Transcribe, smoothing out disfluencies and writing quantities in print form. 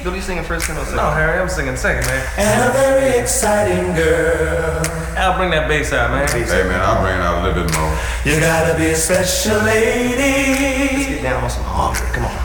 you singing first or second? No, Harry, I'm singing second, man. And a very exciting girl. I'll bring that bass out, man. Hey man, I'll bring it out a little bit more. You gotta be a special lady. Let's get down on some harmony. Come on.